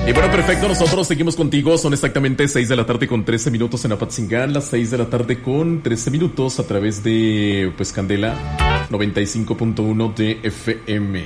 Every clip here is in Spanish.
Y bueno, perfecto, nosotros seguimos contigo. Son exactamente 6 de la tarde con 13 minutos en Apatzingán, las 6 de la tarde con 13 minutos a través de, pues, Candela 95.1 de FM.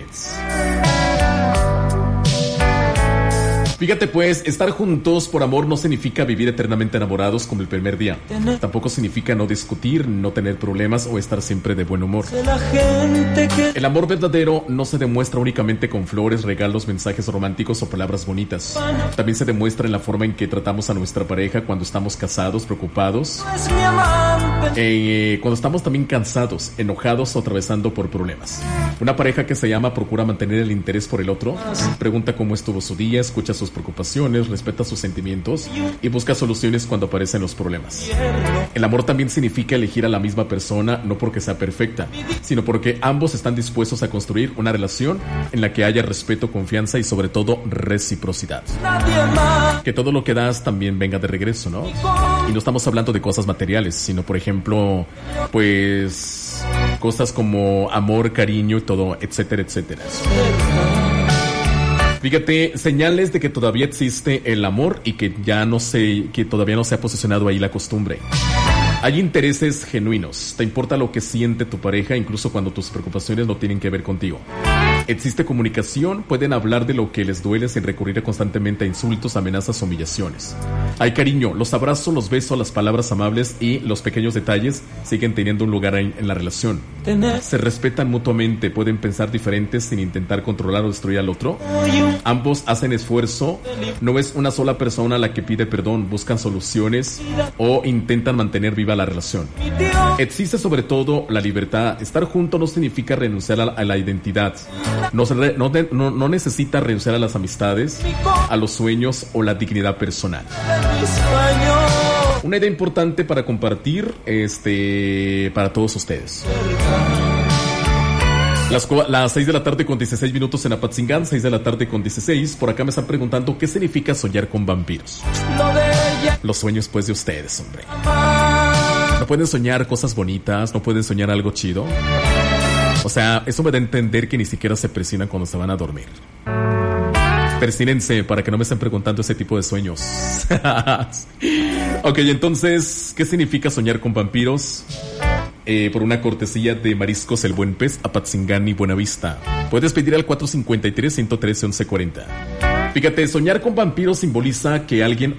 Fíjate pues, estar juntos por amor no significa vivir eternamente enamorados como el primer día. Tampoco significa no discutir, no tener problemas o estar siempre de buen humor. El amor verdadero no se demuestra únicamente con flores, regalos, mensajes románticos o palabras bonitas. También se demuestra en la forma en que tratamos a nuestra pareja cuando estamos casados, preocupados, cuando estamos también cansados, enojados o atravesando por problemas. Una pareja que se ama procura mantener el interés por el otro, pregunta cómo estuvo su día, escucha sus preocupaciones, respeta sus sentimientos y busca soluciones cuando aparecen los problemas. El amor también significa elegir a la misma persona, no porque sea perfecta, sino porque ambos están dispuestos a construir una relación en la que haya respeto, confianza y sobre todo reciprocidad. Que todo lo que das también venga de regreso, ¿no? Y no estamos hablando de cosas materiales, sino por ejemplo, pues cosas como amor, cariño y todo, etcétera, etcétera. Fíjate, señales de que todavía existe el amor y que todavía no se ha posicionado ahí la costumbre. Hay intereses genuinos. Te importa lo que siente tu pareja, incluso cuando tus preocupaciones no tienen que ver contigo. Existe comunicación, pueden hablar de lo que les duele sin recurrir constantemente a insultos, amenazas o humillaciones. Hay cariño, los abrazos, los besos, las palabras amables y los pequeños detalles siguen teniendo un lugar en la relación. Se respetan mutuamente, pueden pensar diferentes sin intentar controlar o destruir al otro. Ambos hacen esfuerzo, no es una sola persona la que pide perdón, buscan soluciones o intentan mantener viva la relación. Existe sobre todo la libertad. Estar juntos no significa renunciar a la identidad. No necesita renunciar a las amistades, a los sueños o la dignidad personal. Una idea importante para compartir para todos ustedes. Las 6 de la tarde con 16 minutos en Apatzingán, 6 de la tarde con 16. Por acá me están preguntando qué significa soñar con vampiros. Los sueños pues de ustedes, hombre. No pueden soñar cosas bonitas, no pueden soñar algo chido. O sea, eso me da a entender que ni siquiera se persignan cuando se van a dormir. Persínense para que no me estén preguntando ese tipo de sueños. Ok, entonces, ¿qué significa soñar con vampiros? Por una cortesía de Mariscos El Buen Pez, Apatzingán y Buenavista. Puedes pedir al 453-113-1140. Fíjate, soñar con vampiros simboliza que alguien